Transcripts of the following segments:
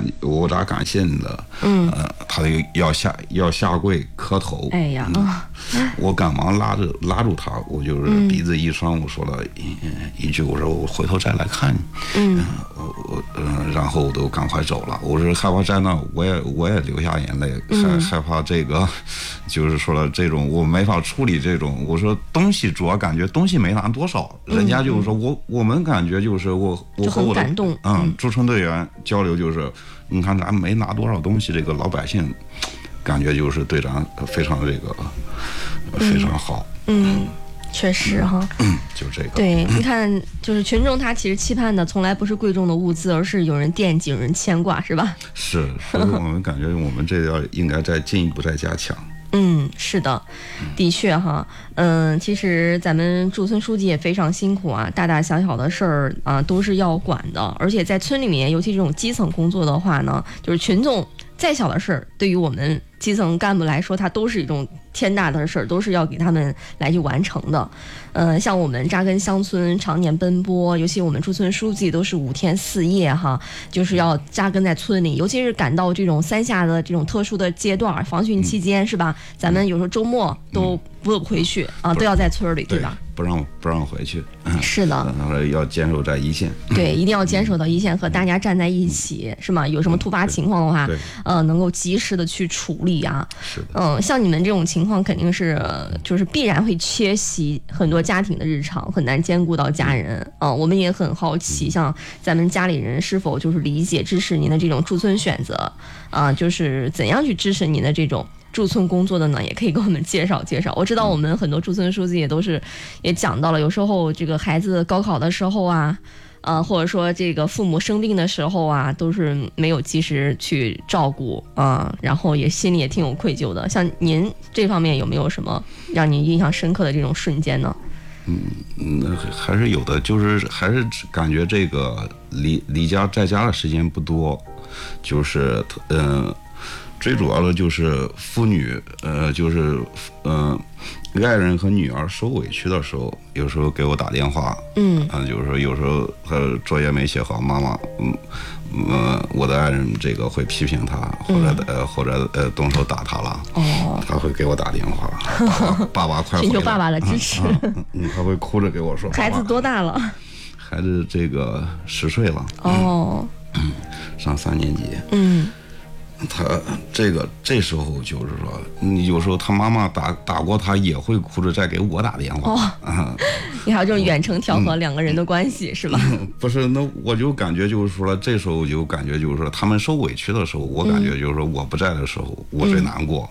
我咋感谢你的？他要下跪磕头。 哎呀， 我赶忙拉住他，我就是鼻子一酸，我说了一句，我说我回头再来看你。然后我都赶快走了。我是害怕在那，我也流下眼泪，害怕这个，就是说了这种我没法处理这种。我说东西主要感觉东西没拿多少，人家就是说我们感觉就是我和我的驻村队员交流就是，你看咱没拿多少东西，这个老百姓感觉就是对咱非常这个非常好。 确实哈， 就这个。 对，你看，就是群众他其实期盼的从来不是贵重的物资，而是有人惦记，有人牵挂，是吧？ 是，所以我们感觉我们这应该再进一步再加强。 是的，的确哈，其实咱们驻村书记也非常辛苦啊，大大小小的事儿啊都是要管的，而且在村里面，尤其这种基层工作的话呢，就是群众再小的事儿，对于我们基层干部来说，它都是一种天大的事儿，都是要给他们来去完成的。像我们扎根乡村，常年奔波，尤其我们驻村书记都是5天4夜哈，就是要扎根在村里，尤其是赶到这种3下的这种特殊的阶段，防汛期间是吧？咱们有时候周末都不回去啊，都要在村里，对吧？ 不让回去。 是的， 要坚守在一线。 对，一定要坚守到一线，和大家站在一起，是吗？有什么突发情况的话，能够及时的去处理啊。 是的。 像你们这种情况，肯定是就是必然会缺席很多家庭的日常，很难兼顾到家人。我们也很好奇，像咱们家里人是否就是理解支持您的这种驻村选择啊？就是怎样去支持您的这种驻村工作的呢？也可以给我们介绍介绍。我知道我们很多驻村书记也讲到了，有时候这个孩子高考的时候啊，或者说这个父母生病的时候啊，都是没有及时去照顾啊，然后也心里也挺有愧疚的。像您这方面有没有什么让您印象深刻的这种瞬间呢？ 还是有的，就是还是感觉这个离家在家的时间不多，就是最主要的就是妇女就是爱人和女儿受委屈的时候，有时候给我打电话，就是说有时候他作业没写好，妈妈，我的爱人这个会批评他，或者动手打他了，他会给我打电话，爸爸快回来， 寻求爸爸的支持， 他会哭着给我说， 孩子多大了？ 孩子这个10岁了，上3年级，他这时候就是说，有时候他妈妈打过他，也会哭着再给我打电话。 你还有这种远程调和两个人的关系，是吧？ 不是，那我就感觉就是说，这时候就感觉就是说，他们受委屈的时候，我感觉就是说，我不在的时候，我最难过。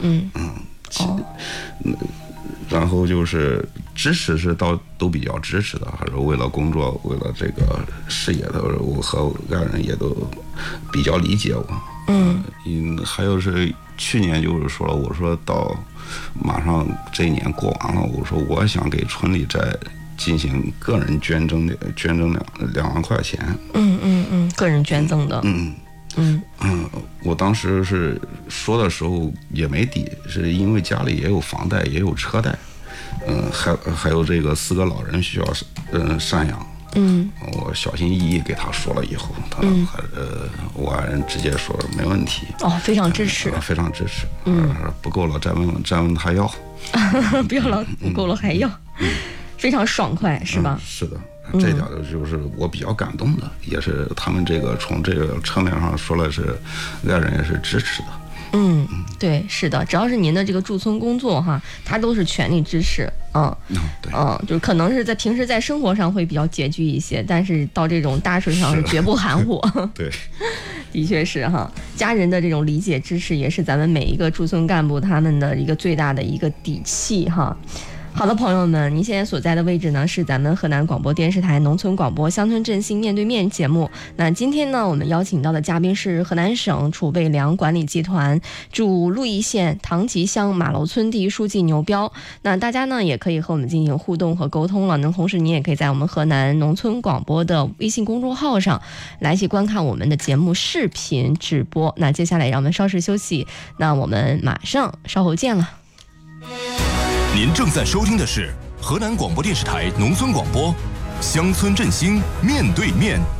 然后就是支持是都比较支持的，还是为了工作，为了这个事业的，我和爱人也都比较理解我。还有是去年就是说了，我说到马上这一年过完了，我说我想给村里再进行个人捐赠2万块钱。 个人捐赠的。 我当时是说的时候也没底，是因为家里也有房贷，也有车贷，还有这个4个老人需要赡养。我小心翼翼给他说了以后，我爱人直接说没问题。 非常支持， 非常支持。不够了再问他要。 不要了，不够了还要，非常爽快，是吧？ 是的。这点就是我比较感动的，也是他们这个从这个侧面上说了是爱人也是支持的。 对，是的，只要是您的这个驻村工作哈，他都是全力支持。就是可能是在平时在生活上会比较拮据一些，但是到这种大事上是绝不含糊。 对， 的确是哈，家人的这种理解支持也是咱们每一个驻村干部他们的一个最大的一个底气哈。好的，朋友们，您现在所在的位置呢是咱们河南广播电视台农村广播乡村振兴面对面节目。那今天呢，我们邀请到的嘉宾是河南省储备粮管理集团驻鹿邑县唐集乡马楼村第一书记牛彪。那大家呢也可以和我们进行互动和沟通了。那同时，你也可以在我们河南农村广播的微信公众号上来去观看我们的节目视频直播。那接下来让我们稍事休息，那我们马上稍后见了。 您正在收听的是河南广播电视台农村广播乡村振兴面对面。